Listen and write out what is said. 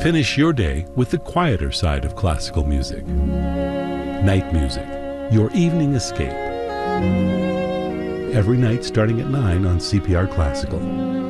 Finish your day with the quieter side of classical music. Night Music, your evening escape. Every night starting at 9 on CPR Classical.